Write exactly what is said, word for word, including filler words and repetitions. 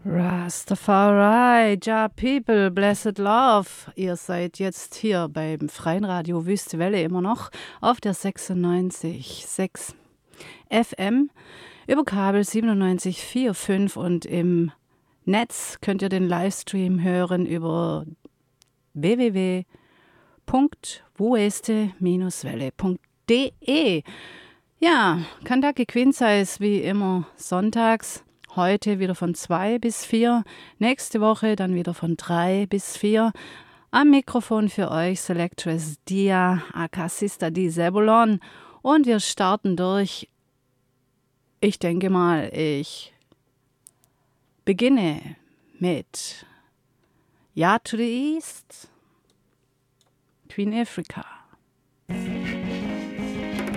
Rastafari, Ja People, Blessed Love. Ihr seid jetzt hier beim Freien Radio Wüste Welle immer noch auf der sechsundneunzig Komma sechs F M, über Kabel siebenundneunzig Komma vier fünf und im Netz könnt ihr den Livestream hören über w w w punkt wueste welle punkt d e. Ja, Kentucky Queen Size wie immer sonntags. Heute wieder von zwei bis vier, nächste Woche dann wieder von drei bis vier. Am Mikrofon für euch Selectress Dia, aka Sister Di Zebulon. Und wir starten durch, ich denke mal, ich beginne mit Ja to the East, Queen Africa.